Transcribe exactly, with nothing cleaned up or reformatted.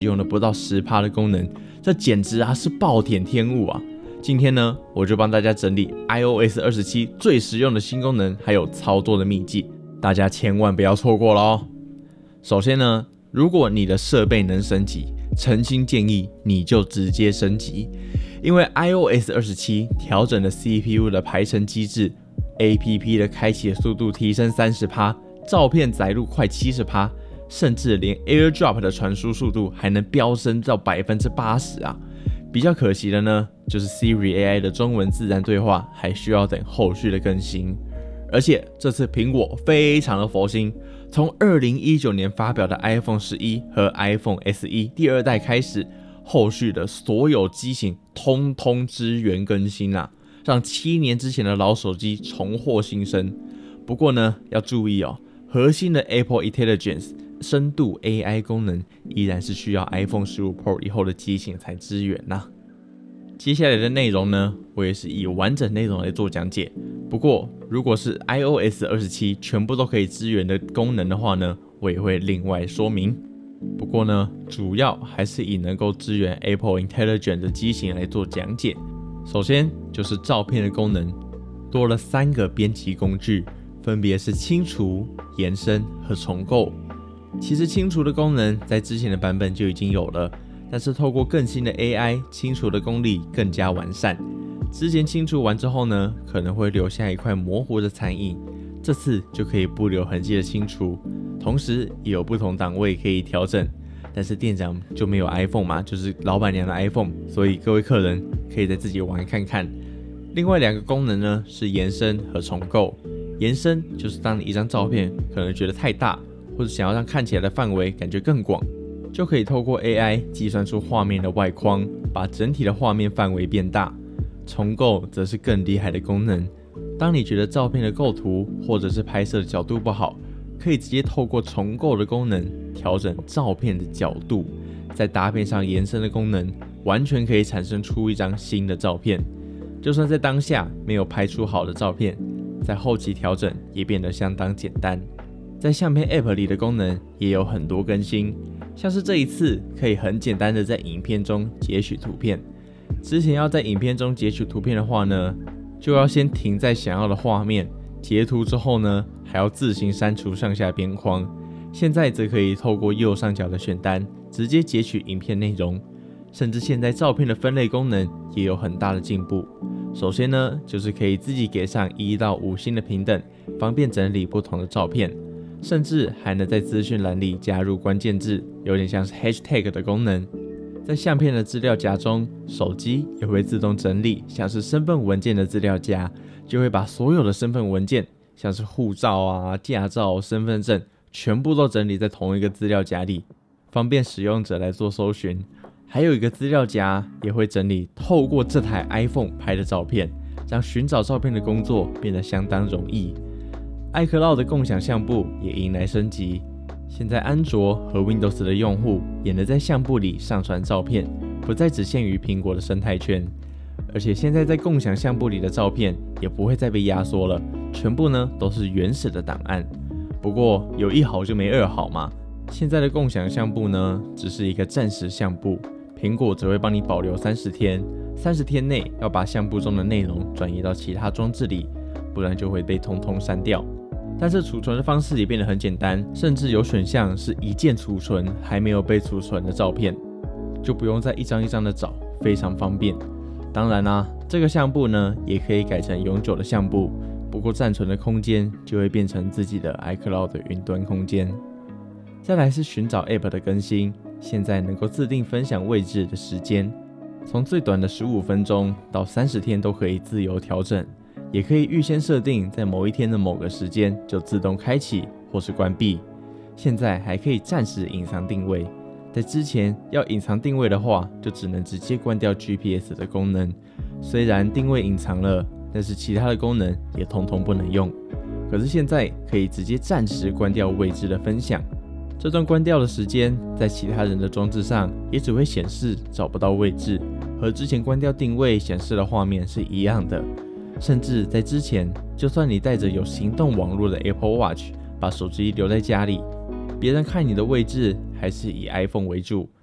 用了不到 百分之十 的功能，这简直啊是暴殄天物啊！今天呢，我就帮大家整理 i O S 二十七 最实用的新功能，还有操作的秘籍，大家千万不要错过了哦。首先呢，如果你的设备能升级，诚心建议你就直接升级，因为 i O S 二十七 调整了 C P U 的排程机制 ，A P P 的开启速度提升 百分之三十， 照片载入快 百分之七十， 甚至连 AirDrop 的传输速度还能飙升到 百分之八十 啊！比较可惜的呢，就是 Siri A I 的中文自然对话还需要等后续的更新。而且这次苹果非常的佛心，从二零一九年发表的 iPhone 十一和 iPhone S E 第二代开始，后续的所有机型通通支援更新啊，让七年之前的老手机重获新生。不过呢，要注意哦，核心的 Apple Intelligence 深度 A I 功能依然是需要 iPhone 十五 Pro 以后的机型才支援呐、啊。接下来的内容呢，我也是以完整内容来做讲解。不过，如果是 i O S 二十七 全部都可以支援的功能的话呢，我也会另外说明。不过呢，主要还是以能够支援 Apple Intelligence 的机型来做讲解。首先就是照片的功能，多了三个编辑工具，分别是清除、延伸和重构。其实清除的功能在之前的版本就已经有了，但是透过更新的 A I， 清除的功力更加完善。之前清除完之后呢，可能会留下一块模糊的残影，这次就可以不留痕迹的清除，同时也有不同档位可以调整。但是店长就没有 iPhone 嘛，就是老板娘的 iPhone， 所以各位客人可以再自己玩看看。另外两个功能呢是延伸和重构。延伸就是当你一张照片可能觉得太大，或者想要让看起来的范围感觉更广，就可以透过 A I 计算出画面的外框，把整体的画面范围变大。重构则是更厉害的功能，当你觉得照片的构图或者是拍摄的角度不好，可以直接透过重构的功能调整照片的角度，再搭配上延伸的功能，完全可以产生出一张新的照片。就算在当下没有拍出好的照片，在后期调整也变得相当简单。在相片 App 里的功能也有很多更新，像是这一次可以很简单的在影片中截取图片。之前要在影片中截取图片的话呢，就要先停在想要的画面，截图之后呢，还要自行删除上下边框。现在则可以透过右上角的选单，直接截取影片内容。甚至现在照片的分类功能也有很大的进步。首先呢，就是可以自己给上一到五星的评等，方便整理不同的照片。甚至还能在资讯栏里加入关键字，有点像是 hashtag 的功能。在相片的资料夹中，手机也会自动整理像是身份文件的资料夹，就会把所有的身份文件，像是护照啊、驾照、身份证，全部都整理在同一个资料夹里，方便使用者来做搜寻。还有一个资料夹也会整理透过这台 iPhone 拍的照片，让寻找照片的工作变得相当容易。iCloud 的共享相簿也迎来升级，现在安卓和 Windows 的用户也能在相簿里上传照片，不再只限于苹果的生态圈。而且现在在共享相簿里的照片也不会再被压缩了，全部呢都是原始的档案。不过有一好就没二好嘛，现在的共享相簿呢只是一个暂时相簿，苹果只会帮你保留三十天，三十天内要把相簿中的内容转移到其他装置里，不然就会被通通删掉。但是储存的方式也变得很简单，甚至有选项是一键储存还没有被储存的照片，就不用再一张一张的找，非常方便。当然啦、啊，这个相簿呢也可以改成永久的相簿，不过暂存的空间就会变成自己的 iCloud 的云端空间。再来是寻找 App 的更新，现在能够自定分享位置的时间，从最短的十五分钟到三十天都可以自由调整。也可以预先设定在某一天的某个时间就自动开启或是关闭。现在还可以暂时隐藏定位，在之前要隐藏定位的话，就只能直接关掉 G P S 的功能。虽然定位隐藏了，但是其他的功能也统统不能用。可是现在可以直接暂时关掉位置的分享，这段关掉的时间在其他人的装置上也只会显示找不到位置，和之前关掉定位显示的画面是一样的。甚至在之前，就算你带着有行动网络的 Apple Watch， 把手机留在家里，别人看你的位置还是以 iPhone 为主，